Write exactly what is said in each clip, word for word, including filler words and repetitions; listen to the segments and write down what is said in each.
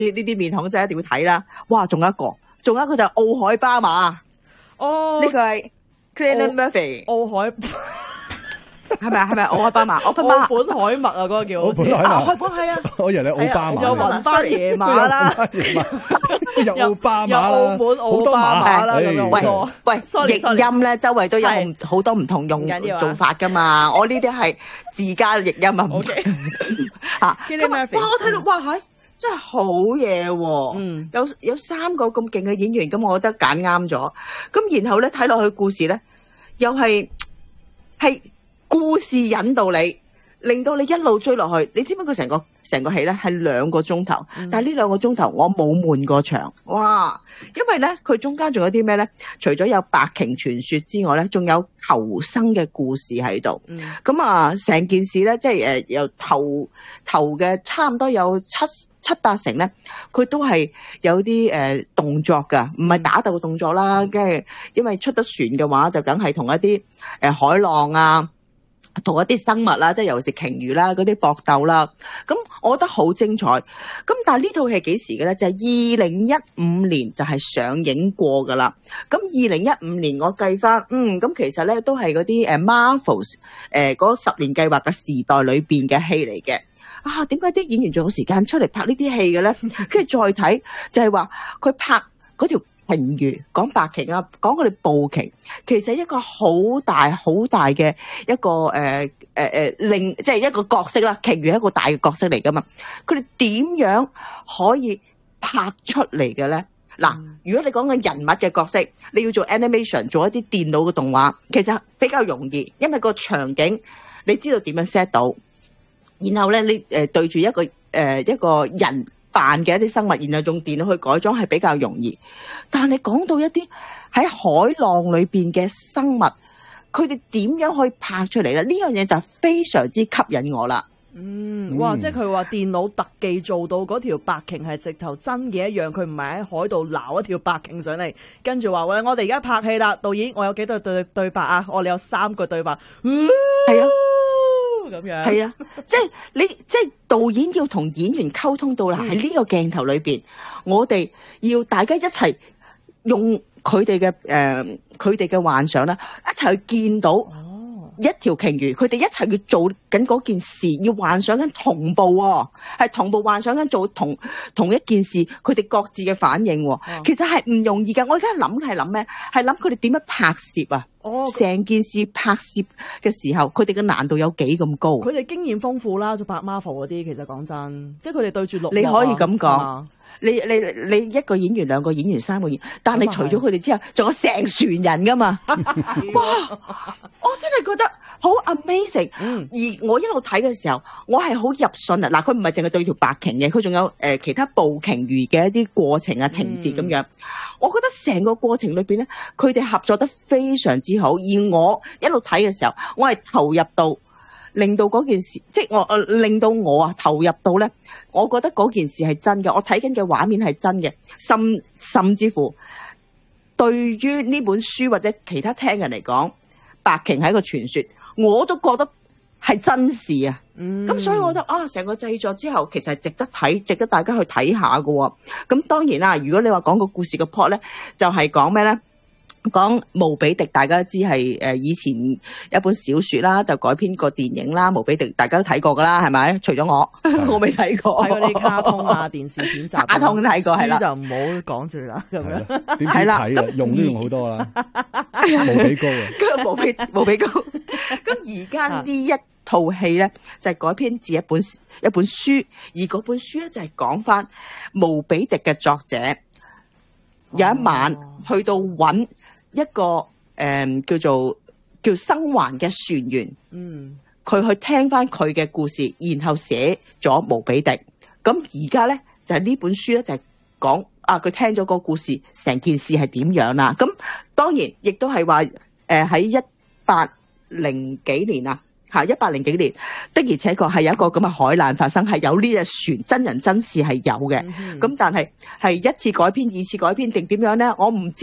呢啲面孔真係一定要睇啦。哇，仲有一個，仲有一個就係奧海巴馬， 哦， 呢個係 Cillian Murphy， 奧海係咪啊？係咪奧海巴馬？奧巴馬， 奧本海默啊，嗰個叫好似奧本海默啊，奧本係啊， 我以為你奧巴馬有啦， 雲班野馬啦， 有奧巴馬有澳啦， 門好多奧巴馬啦馬， 咁樣唉好多喂， Sorry， 譯音咧，周圍都有係好多唔同用唔緊要啊做法噶嘛。我呢啲係自家譯音啊，唔 OK 嚇。 Cillian 咁啊 Murphy， 哇！我睇到哇，係真係好嘢喎。 嗯有有三個咁勁嘅演員，咁我覺得揀啱咗。咁然後咧睇落去故事咧，又係係故事引導你，令到你一路追落去。你知唔知佢成個成個戲咧係兩個鐘頭， 嗯但係呢兩個鐘頭我冇悶過場，哇！因為咧佢中間仲有啲咩咧？除咗有白鯨傳說之外咧，仲有求生嘅故事喺度。 嗯咁啊，成件事咧，即係誒由頭頭嘅差唔多有七七八成咧，佢都係有啲誒、呃、動作㗎，唔係打鬥動作啦。即係因為出得船嘅話，就梗係同一啲誒、呃、海浪啊，同一啲生物啦，即係尤其是鯨魚啦，嗰啲搏鬥啦。咁我覺得好精彩。咁但係呢套戲幾時嘅咧？就係二零一五年就係上映過㗎啦。咁二零一五年我計翻，嗯，咁其實咧都係嗰啲誒 Marvels 誒嗰十年計劃嘅時代裏邊嘅戲嚟嘅。啊，點解啲演員仲有時間出嚟拍呢啲戲嘅咧？跟住再睇就係話佢拍嗰條鯨魚，講白鯨啊，講佢哋捕鯨，其實一個好大好大嘅一個誒誒誒令即係一個角色啦。鯨魚係一個大嘅角色嚟噶嘛，佢哋點樣可以拍出嚟嘅咧？嗱，如果你講緊人物嘅角色，你要做 animation， 做一啲電腦嘅動畫，其實比較容易，因為個場景你知道點樣 set 到。然後咧，你誒對住一個誒、呃、一個人扮嘅一啲生物，然後用電腦去改裝係比較容易。但係講到一啲喺海浪裏邊嘅生物，佢哋點樣可以拍出嚟咧？呢樣嘢就非常之吸引我啦。 嗯，哇！即係佢話電腦特技做到嗰條白鯨係直頭真嘅一樣，佢唔係喺海度撈一條白鯨上嚟，跟住話喂，我哋而家拍戲啦，導演，我有幾對對對白啊？我哋有三個對白， 係啊。 咁樣係啊，即係你即係導演要同演員溝通到啦，喺呢、嗯、個鏡頭裏邊，我哋要大家一齊用佢哋嘅誒佢哋嘅幻想啦，一齊去見到一條鯨魚，佢哋一齊要做緊嗰件事，要幻想緊同步喎、哦，係同步幻想緊做同同一件事，佢哋各自嘅反應喎、哦哦，其實係唔容易㗎。我而家諗係諗咩？係諗佢哋點樣拍攝啊？哦，成件事拍攝嘅時候，佢哋嘅難度有幾咁高？ 佢哋經驗豐富啦，做拍 Marvel 嗰啲，其實講真，即係佢哋對住綠幕、啊， 你可以咁講。你你你一個演員、兩個演員、三個演員，但係除咗佢哋之後，仲有成船人噶嘛？哇！我真係覺得好 amazing、嗯。而我一路睇嘅時候，我係好入信啊！嗱，佢唔係淨係對條白鯨嘅，佢仲有誒、呃、其他捕鯨魚嘅一啲過程啊、情節咁樣、嗯。我覺得成個過程裏邊咧，佢哋合作得非常之好。而我一路睇嘅時候，我係投入到。令到嗰件事，即係我誒，令到我啊投入到咧，我覺得嗰件事係真嘅，我睇緊嘅畫面係真嘅，甚甚至乎對於呢本書或者其他聽人嚟講，白鯨係一個傳說，我都覺得係真事啊。咁、嗯、所以我覺得啊，成個製作之後其實係值得睇，值得大家去睇下㗎。咁當然啦，如果你話講個故事嘅 plot 咧，就係講咩咧？講無比迪，大家都知係誒以前一本小說啦，就改編個電影啦。無比迪大家都睇過噶啦，係咪？除咗我，我未睇過。 睇嗰啲卡通啊、電視片集， 卡通都睇過，係啦， 就唔好講住啦，咁樣。 點睇啊？用都用好多啦，無比高啊！ 無比無比高。咁而家呢一套戲咧，就係改編自一本一本書，而嗰本書咧就係講翻無比迪嘅作者有一晚去到揾。一個誒、嗯、叫做叫生還嘅船員，嗯，佢去聽翻佢嘅故事，然後寫咗無比迪。咁而家咧就係、是、呢本書咧就係、是、講啊，佢聽咗個故事，成件事係點樣啦？咁當然亦都係話誒喺一八零幾年啊，嚇一八零幾年的而且確係有一個咁嘅海難發生，係有呢隻船真人真事係有嘅。咁、嗯、但係係一次改編、二次改編定點樣咧？我唔知。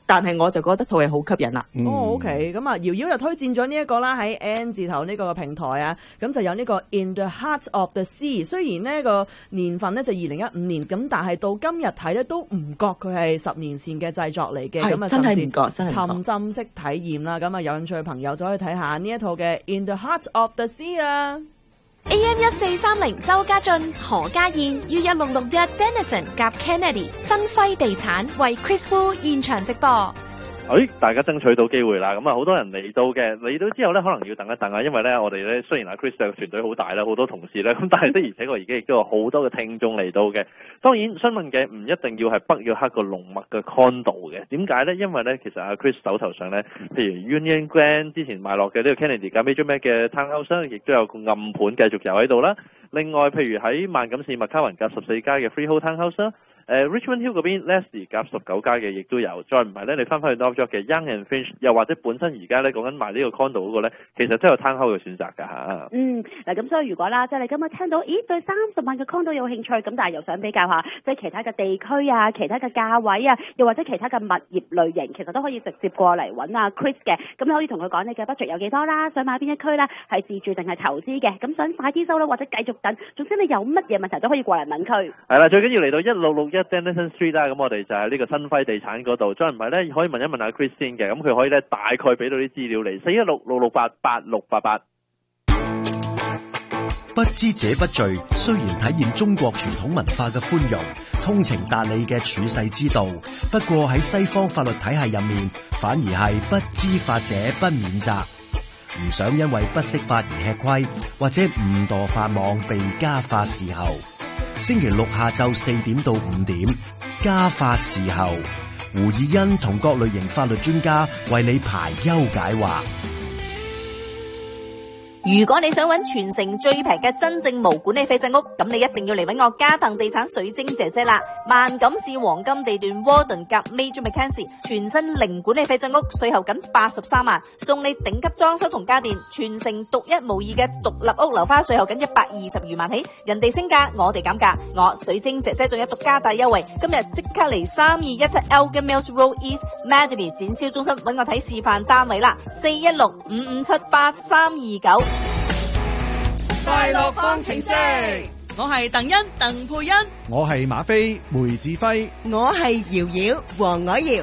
但係我就覺得套戲好吸引啦。 嗯哦，OK，咁啊，瑤瑤就推薦咗呢一個啦，喺 N 字頭呢個平台啊，咁就有呢個 In the Heart of the Sea。雖然呢個年份呢就二零一五年，咁但係到今日睇咧都唔覺佢係十年前嘅製作嚟嘅，咁啊真係甚至唔覺，真係唔覺沉浸式體驗啦。咁啊，有興趣嘅朋友就可以睇下呢一套嘅 In the Heart of the Sea 啦。 A M 一四三零周家俊、何家燕於一六六一 Dennison 夾 Kennedy 新輝地產為 Chris Wu 現場直播。 誒，大家爭取到機會啦，咁啊好多人嚟到嘅，嚟到之後咧，可能要等一等啊，因為咧我哋咧雖然阿 Chris 嘅團隊好大啦，好多同事咧，咁但係的而且確而家亦都有好多嘅聽眾嚟到嘅。當然詢問嘅唔一定要係北約克個龍脈嘅 condo 嘅，點解咧？因為咧其實阿 Chris 手頭上咧，譬如 Union Grand 之前賣落嘅呢個 Kennedy 加 Major Mac 嘅 townhouse 亦都有個暗盤繼續有喺度啦。另外譬如喺萬錦市麥卡雲夾十四家嘅 Freehold townhouse 啦。誒、uh, Richmond Hill 嗰邊 Leslie 夾十九家嘅亦都有，再唔係咧，你翻返去 North York 嘅 Young and Finch， 又或者本身而家咧講緊賣呢個 condo 嗰個咧，其實都有 townhouse 嘅選擇㗎嚇。 嗯，嗱咁所以如果啦，即係你今日聽到，咦對三十萬嘅 condo 有興趣，咁但係又想比較下，即係其他嘅地區啊、其他嘅價位啊，又或者其他嘅物業類型，其實都可以直接過嚟揾阿 Chris 嘅，咁你可以同佢講你嘅 budget 有幾多啦，想買邊一區啦，係自住定係投資嘅，咁想快啲收啦，或者繼續等，總之你有乜嘢問題都可以過嚟問佢。 係啦，最緊要嚟到一六六一 Dennison Street 啦，咁我哋就係呢個新輝地產嗰度，再唔係咧可以問一問阿 Chris 先嘅，咁佢可以咧大概俾到啲資料嚟，四一六六六八八六八八。 不知者不罪，雖然體現中國傳統文化嘅寬容、通情達理嘅處世之道，不過喺西方法律體系入面，反而係不知法者不免責。唔想因為不識法而吃虧，或者誤墮法網被家法伺候。星期六下晝四點到五點，家法伺候，胡以欣同各類型法律專家為你排憂解惑。 如果你想揾全城最平嘅真正無管理費鎮屋，咁你一定要嚟揾我嘉騰地產水晶姐姐啦！萬錦市黃金地段 Warden 夾 Major Mackenzie 全新零管理費鎮屋，稅後僅八十三萬，送你頂級裝修同家電，全城獨一無二嘅獨立屋樓花，稅後僅一百二十餘萬起，人哋升價，我哋減價，我水晶姐姐仲有獨家大優惠，今日即刻嚟三二一七 Elgin Mills Road East Mademy 展銷中心揾我睇示範單位啦，四一六五五七八三二九。 快樂方程式， 我係鄧欣鄧佩欣， 我係馬飛梅志輝， 我係瑤瑤黃凱瑤。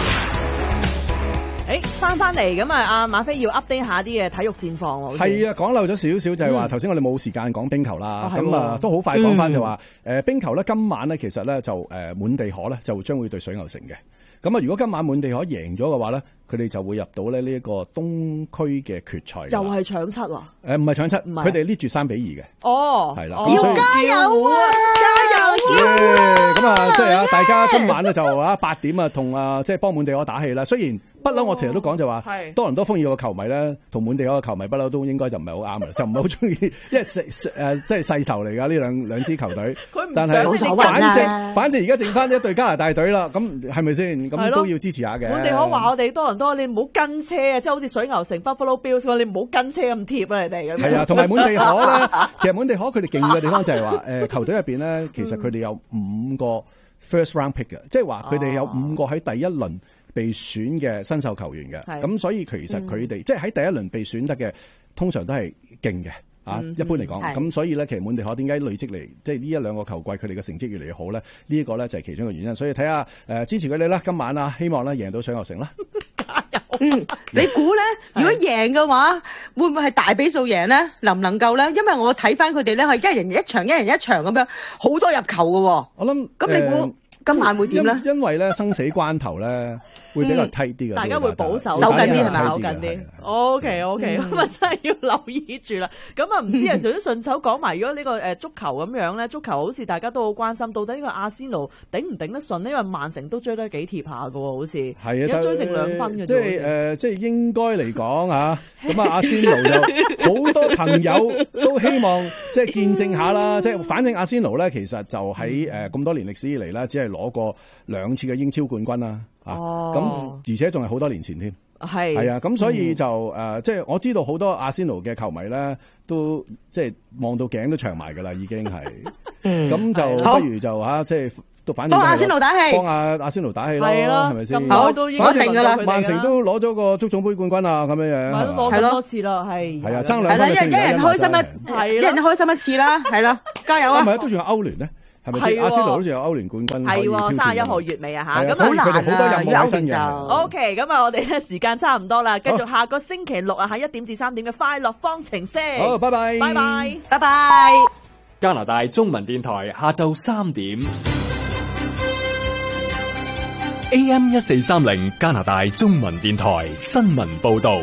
誒，翻翻嚟咁啊，阿馬飛要 update 下啲嘅體育戰況喎。 係啊，講漏咗少少就係話頭先我哋冇時間講冰球啦，咁、 哦、 啊都好快講翻就話誒冰球咧今晚咧其實咧就誒滿地可咧就將會對水牛城嘅。咁啊，如果今晚滿地可贏咗嘅話咧，佢哋就會入到咧呢一個東區嘅決賽。又係搶七啊？ 誒唔係搶七，佢哋呢住三比二嘅。 哦， 係啦， 要加油啊！加油啊！咁啊，即係啊，大家今晚咧就啊八點啊，同啊即係幫滿地可打氣啦。雖然不嬲，我成日都講就話，多倫多風雨嘅球迷咧，同滿地可嘅球迷不嬲都應該就唔係好啱嘅，就唔係好中意，因為誒即係世仇嚟㗎呢兩兩支球隊。但係反正反正而家剩翻一隊加拿大隊啦，咁係咪先？咁都要支持下嘅。 滿地可話我哋多倫多，你唔好跟車啊！即係好似水牛城 Buffalo Bills 你唔好跟車咁貼啊！你哋咁。 係啊，同埋滿地可咧，其實滿地可佢哋勁嘅地方就係話，誒球隊入邊咧，其實佢哋有五個 first round pick 嘅，即係話佢哋有五個喺第一輪被選嘅新秀球員嘅，咁所以其實佢哋、嗯、即係喺第一輪被選得嘅，通常都係勁嘅啊。嗯、一般嚟講，咁所以咧，其實滿地可點解累積嚟，即係呢一兩個球季佢哋嘅成績越嚟越好咧？呢、這、一個咧就係其中一個原因。所以睇下誒支持佢哋啦，今晚啊，希望咧贏到水牛城啦。 加油！嗯，你估咧？如果贏嘅話，會唔會係大比數贏咧？能唔能夠咧？因為我睇翻佢哋咧係一人一場，一人一場咁樣，好多入球嘅喎。 我諗咁你估今晚會點咧？ 因為咧生死關頭咧。會比較 tight 啲嘅， 大家會保守守緊啲係咪？ 守緊啲。OK OK，咁啊真係要留意住啦。咁啊唔知啊，想順手講埋，如果呢個誒足球咁樣咧，足球好似大家都好關心，到底呢個阿仙奴頂唔頂得順呢？因為曼城都追得幾貼下嘅喎，好似係啊，而家追成兩分嘅啫。 即係誒，即係應該嚟講啊，咁啊阿仙奴就好多朋友都希望即係見證下啦。即係反正阿仙奴咧，其實就喺誒咁多年歷史以嚟啦，只係攞過兩次嘅英超冠軍啦，啊， 哦咁而且仲係好多年前添。 係係啊，咁所以就誒、 嗯呃，即係我知道好多阿仙奴嘅球迷咧，都即係望到頸都長埋㗎啦，已經係。咁就不如就嚇，即係都反正幫阿仙奴打氣， 幫阿阿仙奴打氣咯， 係咯係咪先？ 咁耐都應該反正定㗎啦曼城都攞咗個足總杯冠軍啦，咁樣樣咪都攞咁多次啦，係係啊，爭兩係啦，一分就勝一人開心一， 係一人開心一次啦，係啦，加油啊！ 唔係都仲有歐聯咧，係咪先？ 係喎阿仙奴好似有歐聯冠軍可以挑戰係喎，三十一號月尾啊嚇，咁係啊所以佢哋好多任務喺身嘅。 OK，咁啊，我哋咧時間差唔多啦，繼續下個星期六啊，喺一點至三點嘅快樂方程式。 好，拜拜， 拜拜， 拜拜。 加拿大中文電台下晝三點 A M 一四三零加拿大中文電台新聞報導。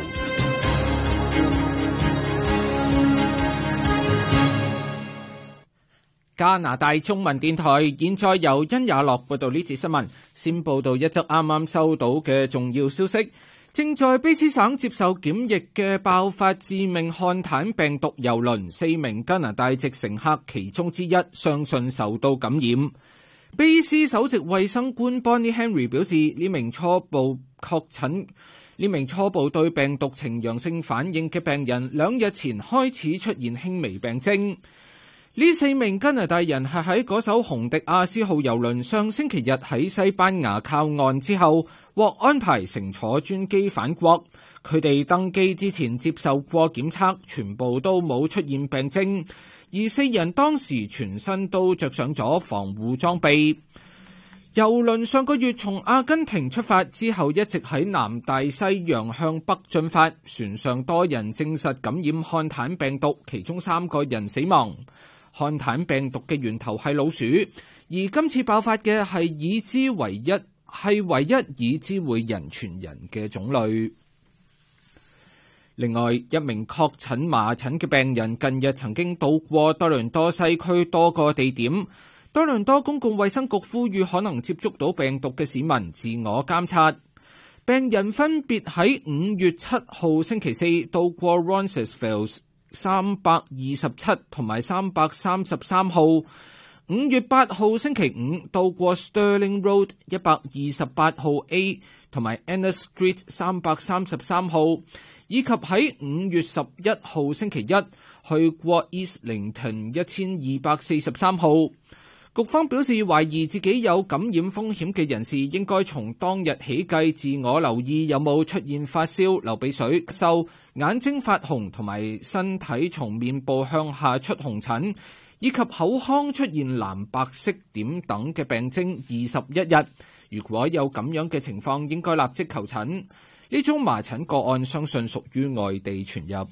加拿大中文電台現在由殷也樂報道呢節新聞，先報道一則啱啱收到嘅重要消息。正在卑斯省接受檢疫嘅爆發致命漢坦病毒郵輪，四名加拿大籍乘客其中之一相信受到感染。卑斯首席衛生官 Bonnie Henry 表示，呢名初步確診呢名初步對病毒呈陽性反應嘅病人，兩日前開始出現輕微病徵。呢四名加拿大人係喺嗰艘紅迪亞斯號郵輪上星期日喺西班牙靠岸之後，獲安排乘坐專機返國。佢哋登機之前接受過檢測，全部都冇出現病徵。而四人當時全身都着上咗防護裝備。郵輪上個月從阿根廷出發之後，一直喺南大西洋向北進發。船上多人證實感染漢坦病毒，其中三個人死亡。漢坦病毒嘅源頭係老鼠，而今次爆發嘅係已知唯一係唯一已知會人傳人嘅種類。另外，一名確診麻疹嘅病人近日曾經到過多倫多西區多個地點。多倫多公共衛生局呼籲可能接觸到病毒嘅市民自我監察。病人分別喺五月七號星期四到過 Roncesvalles三百二十七同埋三百三十三號，五月八號星期五到過 Sterling Road 一百二十八號 A 同埋 Anna Street 三百三十三號，以及喺五月十一號星期一去過 Islington 一千二百四十三號。局方表示，懷疑自己有感染風險嘅人士應該從當日起計自我留意有冇出現發燒、流鼻水、嗽、眼睛發紅同埋身體從面部向下出紅疹，以及口腔出現藍白色點等嘅病徵二十一日。如果有咁樣嘅情況，應該立即求診。呢宗麻疹個案相信屬於外地傳入。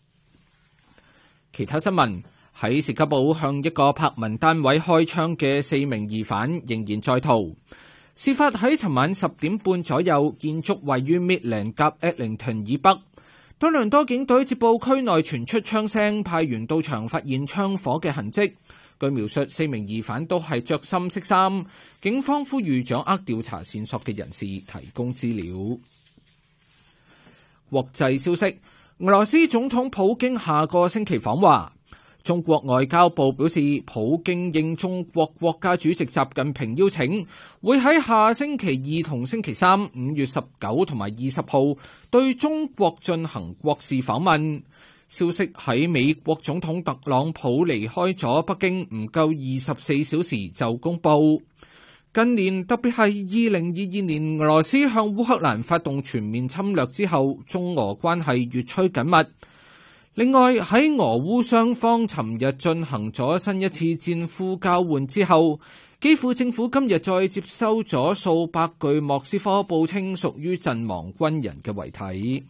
其他新聞。喺士嘉堡向一個柏文單位開槍嘅四名疑犯仍然在逃。事發喺尋晚十點半左右，建築位於 Midland 夾 Eglinton 以北。多倫多警隊接報區內傳出槍聲，派員到場發現槍火嘅痕跡。據描述，四名疑犯都係着深色衫。警方呼籲掌握調查線索嘅人士提供資料。國際消息：俄羅斯總統普京下個星期訪華。中國外交部表示，普京應中國國家主席習近平邀請，會喺下星期二同星期三五月十九同埋二十號對中國進行國事訪問。消息喺美國總統特朗普離開咗北京唔夠二十四小時就公佈。近年特別係二零二二年俄羅斯向烏克蘭發動全面侵略之後，中俄關係越趨緊密。另外，喺俄烏雙方尋日進行咗新一次戰俘交換之後，基輔政府今日再接收咗數百具莫斯科報稱屬於陣亡軍人嘅遺體。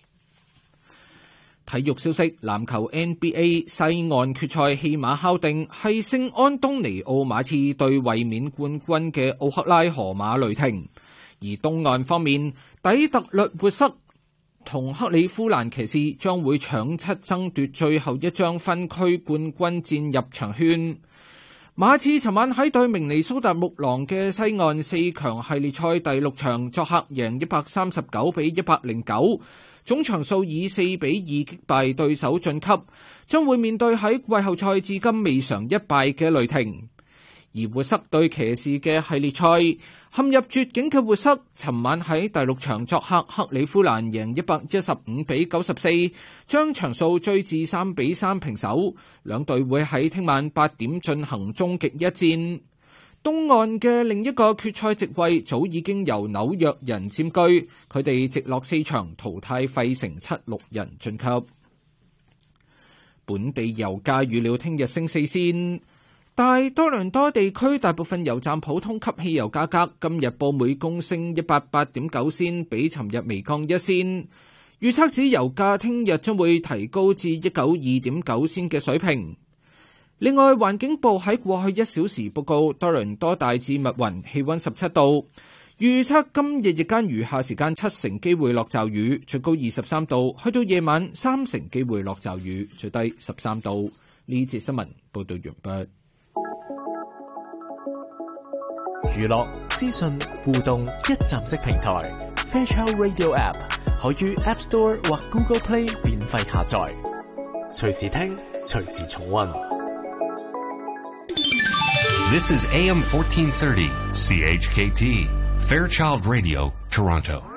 體育消息：籃球 N B A 西岸決賽戲碼敲定，係聖安東尼奧馬刺對衛冕冠軍嘅奧克拉荷馬雷霆；而東岸方面，底特律活塞同克里夫蘭騎士將會搶七爭奪最後一張分區冠軍戰入場券。馬刺尋晚喺對明尼蘇達木狼嘅西岸四強系列賽第六場作客贏一百三十九比一百零九，總場數以四比二擊敗對手晉級，將會面對喺季後賽至今未嘗一敗嘅雷霆。 而活塞對騎士嘅系列賽陷入絕境嘅活塞，尋晚喺第六場作客克里夫蘭贏一百一十五比九十四，將場數追至三比三平手。兩隊會喺聽晚八點進行終極一戰。東岸嘅另一個決賽席位早已經由紐約人佔據，佢哋直落四場淘汰費城七六人晉級。本地油價預料聽日升四仙。大多倫多地區大部分油站普通級汽油價格今日報每公升一百八點九仙，比尋日微降一仙。預測指油價聽日將會提高至一九二點九仙嘅水平。另外，環境部喺過去一小時報告，多倫多大致密雲，氣溫十七度。預測今日日間餘下時間七成機會落驟雨，最高二十三度；去到夜晚三成機會落驟雨，最低十三度。呢節新聞報道完畢。 娛樂、資訊、互動一站式平台 Fairchild Radio App 可於 App Store 或 Google Play 免費下載，隨時聽，隨時重溫。 This is A M fourteen thirty, C H K T, Fairchild Radio, Toronto.